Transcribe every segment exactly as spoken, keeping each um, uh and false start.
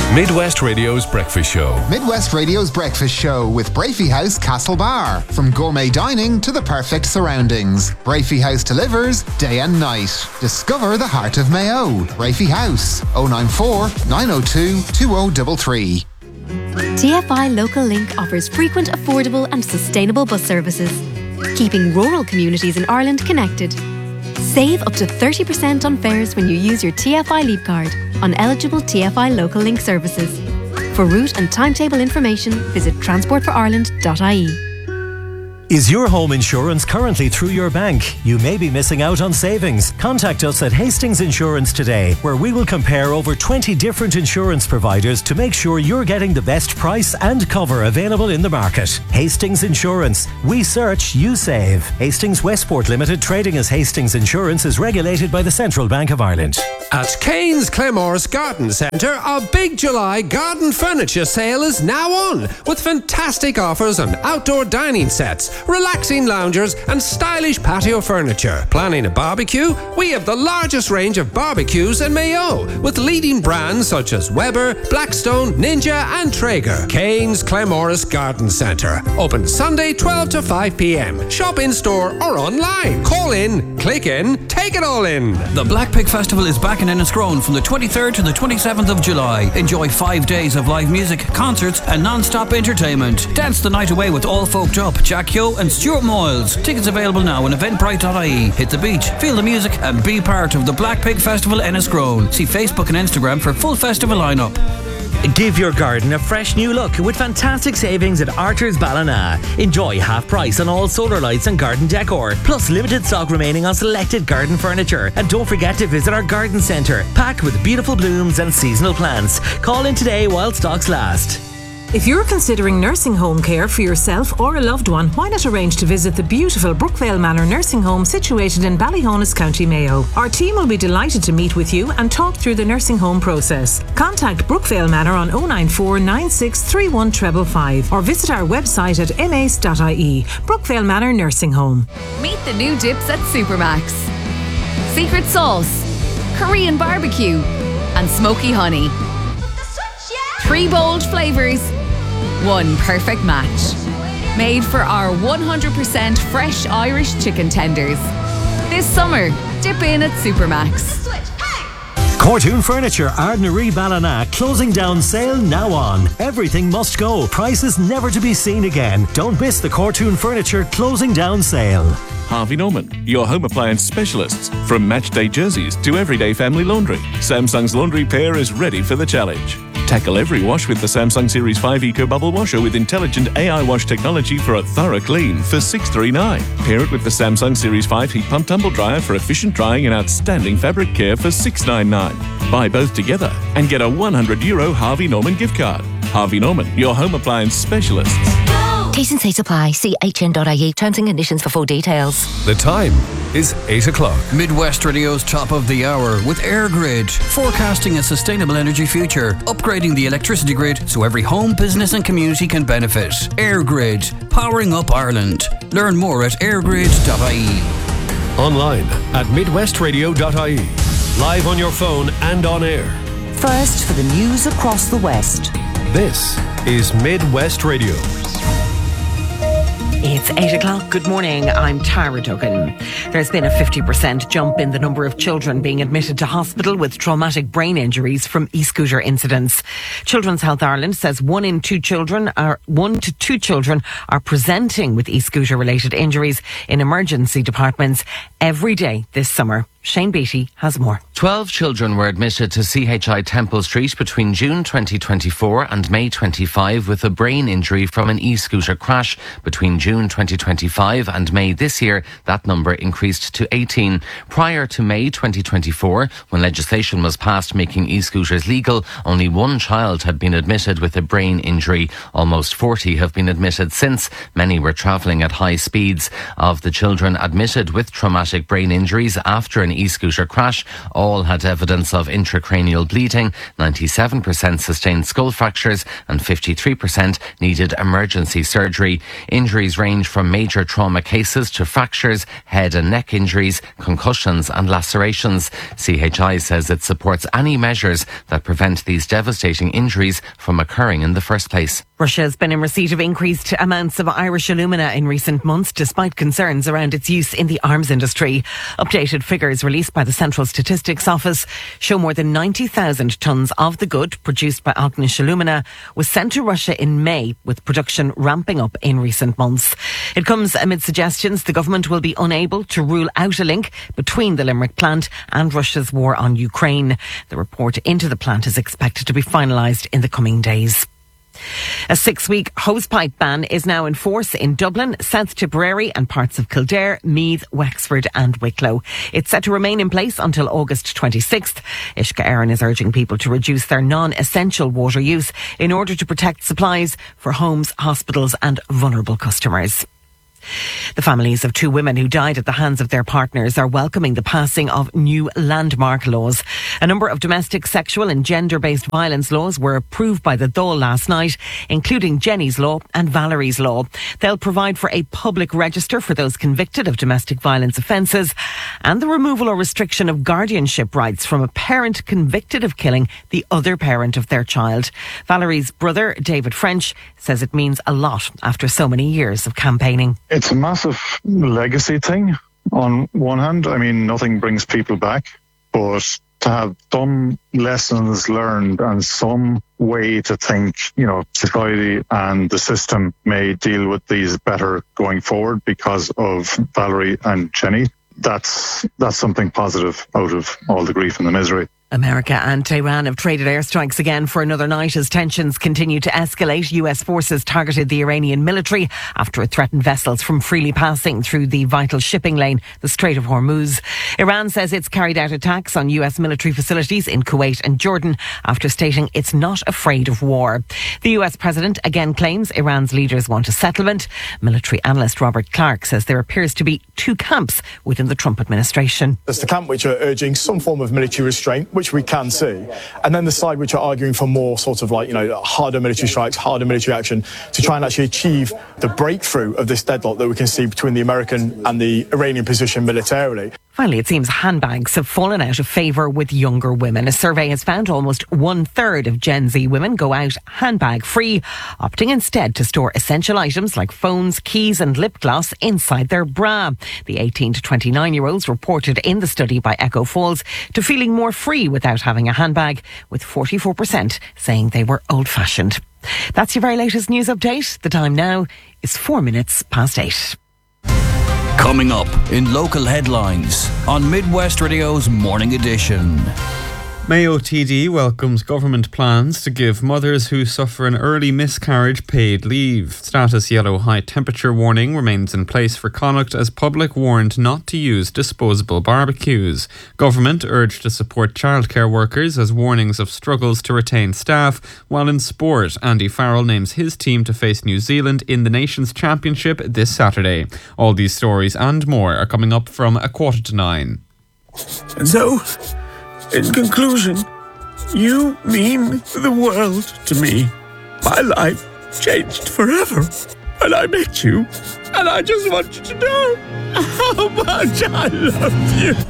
Midwest Radio's Breakfast Show. Midwest Radio's Breakfast Show with Brafey House Castlebar. From gourmet dining to the perfect surroundings, Brafey House delivers day and night. Discover the heart of Mayo. Brafey House, oh nine four, nine oh two, two oh three three. T F I Local Link offers frequent, affordable and sustainable bus services, keeping rural communities in Ireland connected. Save up to thirty percent on fares when you use your T F I Leap card on eligible T F I Local Link services. For route and timetable information, visit transport for ireland dot I E. Is your home insurance currently through your bank? You may be missing out on savings. Contact us at Hastings Insurance today, where we will compare over twenty different insurance providers to make sure you're getting the best price and cover available in the market. Hastings Insurance. We search, you save. Hastings Westport Limited, trading as Hastings Insurance, is regulated by the Central Bank of Ireland. At Kane's Clemorse Garden Centre, our big July garden furniture sale is now on, with fantastic offers on outdoor dining sets, relaxing loungers and stylish patio furniture. Planning a barbecue? We have the largest range of barbecues in Mayo, with leading brands such as Weber, Blackstone, Ninja and Traeger. Kane's Clemorse Garden Centre. Open Sunday twelve to five p.m. Shop in store or online. Call in, click in, take it all in. The Black Pig Festival is back in Enniscrone from the twenty-third to the twenty-seventh of July. Enjoy five days of live music, concerts and non-stop entertainment. Dance the night away with All Folked Up, Jack Hugh and Stuart Moyles. Tickets available now on eventbrite dot I E. Hit the beach, feel the music and be part of the Black Pig Festival Enniscrone. See Facebook and Instagram for full festival lineup. Give your garden a fresh new look with fantastic savings at Archer's Ballina. Enjoy half price on all solar lights and garden decor, plus limited stock remaining on selected garden furniture. And don't forget to visit our garden centre, packed with beautiful blooms and seasonal plants. Call in today while stocks last. If you're considering nursing home care for yourself or a loved one, why not arrange to visit the beautiful Brookvale Manor Nursing Home situated in Ballyhonus, County Mayo. Our team will be delighted to meet with you and talk through the nursing home process. Contact Brookvale Manor on oh nine four, nine six three one five five five or visit our website at m a c e dot I E. Brookvale Manor Nursing Home. Meet the new dips at Supermax. Secret sauce, Korean barbecue and smoky honey. Three bold flavours, one perfect match. Made for our one hundred percent fresh Irish chicken tenders. This summer, dip in at Supermax. Cortoon Furniture, Ardnaree Ballina, closing down sale now on. Everything must go. Prices never to be seen again. Don't miss the Cortoon Furniture closing down sale. Harvey Norman, your home appliance specialists. From matchday jerseys to everyday family laundry, Samsung's laundry pair is ready for the challenge. Tackle every wash with the Samsung Series five Eco Bubble Washer with intelligent A I wash technology for a thorough clean for six hundred thirty-nine dollars. Pair it with the Samsung Series five Heat Pump Tumble Dryer for efficient drying and outstanding fabric care for six hundred ninety-nine dollars. Buy both together and get a one hundred euro Harvey Norman gift card. Harvey Norman, your home appliance specialists. T's and C's apply. See h n dot I E. Terms and conditions for full details. The time is eight o'clock. Midwest Radio's top of the hour with EirGrid. Forecasting a sustainable energy future. Upgrading the electricity grid so every home, business and community can benefit. EirGrid. Powering up Ireland. Learn more at air grid dot I E. Online at midwest radio dot I E. Live on your phone and on air. First for the news across the West. This is Midwest Radio. It's eight o'clock. Good morning. I'm Tara Duggan. There's been a fifty percent jump in the number of children being admitted to hospital with traumatic brain injuries from e-scooter incidents. Children's Health Ireland says one in two children are one to two children are presenting with e-scooter related injuries in emergency departments every day this summer. Shane Beattie has more. Twelve children were admitted to C H I Temple Street between June twenty twenty-four and May twenty-five with a brain injury from an e-scooter crash. Between June twenty twenty-five and May this year, that number increased to eighteen. Prior to May twenty twenty-four, when legislation was passed making e-scooters legal, only one child had been admitted with a brain injury. Almost forty have been admitted since. Many were travelling at high speeds. Of the children admitted with traumatic brain injuries after an e-scooter crash. All had evidence of intracranial bleeding, ninety-seven percent sustained skull fractures and fifty-three percent needed emergency surgery. Injuries range from major trauma cases to fractures, head and neck injuries, concussions and lacerations. C H I says it supports any measures that prevent these devastating injuries from occurring in the first place. Russia has been in receipt of increased amounts of Irish alumina in recent months, despite concerns around its use in the arms industry. Updated figures released by the Central Statistics Office show more than ninety thousand tonnes of the good produced by Ognish Alumina was sent to Russia in May, with production ramping up in recent months. It comes amid suggestions the government will be unable to rule out a link between the Limerick plant and Russia's war on Ukraine. The report into the plant is expected to be finalised in the coming days. A six-week hosepipe ban is now in force in Dublin, South Tipperary and parts of Kildare, Meath, Wexford and Wicklow. It's set to remain in place until August twenty-sixth. Ishka Aaron is urging people to reduce their non-essential water use in order to protect supplies for homes, hospitals and vulnerable customers. The families of two women who died at the hands of their partners are welcoming the passing of new landmark laws. A number of domestic, sexual and gender-based violence laws were approved by the Dáil last night, including Jenny's Law and Valerie's Law. They'll provide for a public register for those convicted of domestic violence offences and the removal or restriction of guardianship rights from a parent convicted of killing the other parent of their child. Valerie's brother, David French, says it means a lot after so many years of campaigning. It's a massive legacy thing. On one hand, I mean, nothing brings people back, but to have some lessons learned and some way to think, you know, society and the system may deal with these better going forward because of Valerie and Jenny. That's that's something positive out of all the grief and the misery. America and Tehran have traded airstrikes again for another night as tensions continue to escalate. U S forces targeted the Iranian military after it threatened vessels from freely passing through the vital shipping lane, the Strait of Hormuz. Iran says it's carried out attacks on U S military facilities in Kuwait and Jordan after stating it's not afraid of war. The U S president again claims Iran's leaders want a settlement. Military analyst Robert Clark says there appears to be two camps within the Trump administration. There's the camp which are urging some form of military restraint, which we can see, and then the side which are arguing for more sort of like, you know, harder military strikes, harder military action to try and actually achieve the breakthrough of this deadlock that we can see between the American and the Iranian position militarily. Finally, it seems handbags have fallen out of favour with younger women. A survey has found almost one third of Gen Z women go out handbag free, opting instead to store essential items like phones, keys and lip gloss inside their bra. The eighteen to twenty-nine year olds reported in the study by Echo Falls to feeling more free without having a handbag, with forty-four percent saying they were old fashioned. That's your very latest news update. The time now is four minutes past eight. Coming up in local headlines on Midwest Radio's Morning Edition. Mayo T D welcomes government plans to give mothers who suffer an early miscarriage paid leave. Status yellow high temperature warning remains in place for Connacht as public warned not to use disposable barbecues. Government urged to support childcare workers as warnings of struggles to retain staff. While in sport, Andy Farrell names his team to face New Zealand in the Nations Championship this Saturday. All these stories and more are coming up from a quarter to nine. And so, in conclusion, you mean the world to me. My life changed forever when I met you, and I just want you to know how much I love you.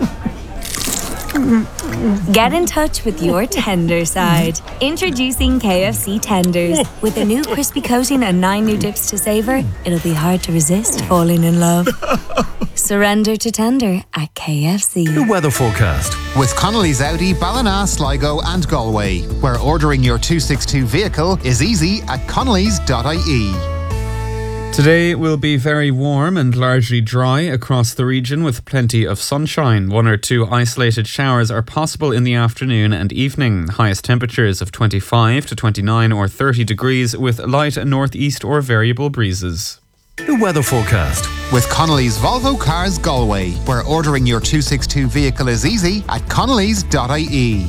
Get in touch with your tender side. Introducing K F C Tenders. With a new crispy coating and nine new dips to savour, it'll be hard to resist falling in love. Surrender to tender at K F C. The weather forecast. With Connolly's Audi, Ballina, Sligo and Galway, where ordering your two sixty-two vehicle is easy at connellys dot I E. Today will be very warm and largely dry across the region with plenty of sunshine. One or two isolated showers are possible in the afternoon and evening. Highest temperatures of twenty-five to twenty-nine or thirty degrees with light northeast or variable breezes. The weather forecast. With Connolly's Volvo Cars Galway, where ordering your two sixty-two vehicle is easy at connellys dot I E.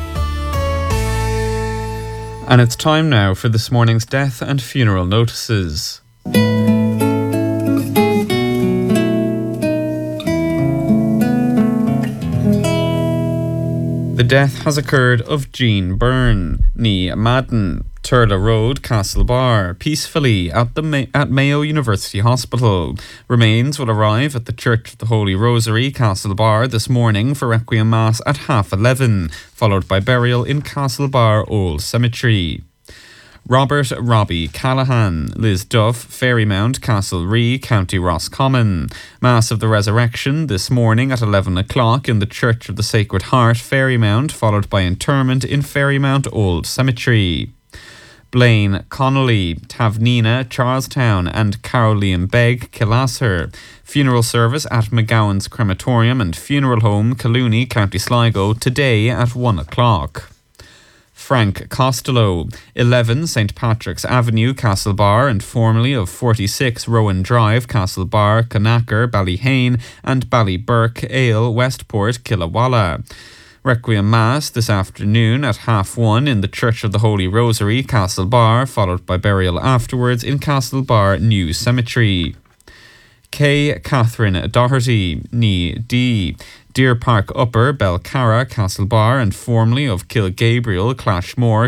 And it's time now for this morning's death and funeral notices. death has occurred of Jean Byrne, ní Madden, Turla Road, Castlebar, peacefully at the May- at Mayo University Hospital. Remains will arrive at the Church of the Holy Rosary, Castlebar, this morning for Requiem Mass at half eleven, followed by burial in Castlebar Old Cemetery. Robert Robbie Callahan, Liz Duff, Ferrymount, Castlerea, County Roscommon. Mass of the Resurrection this morning at eleven o'clock in the Church of the Sacred Heart, Ferrymount, followed by interment in Ferrymount Old Cemetery. Blaine Connolly, Tavnina, Charlestown, and Caroline Begg, Killasser. Funeral service at McGowan's Crematorium and Funeral Home, Collooney, County Sligo, today at one o'clock. Frank Costello, eleven Saint Patrick's Avenue, Castlebar, and formerly of forty-six Rowan Drive, Castlebar, Conacher, Ballyhane, and Ballyburke, Ale, Westport, Killawalla. Requiem Mass this afternoon at half one in the Church of the Holy Rosary, Castlebar, followed by burial afterwards in Castlebar New Cemetery. K. Catherine Doherty, ní D. Deer Park Upper, Belcarra, Castlebar, and formerly of Kilgabriel, Clashmore,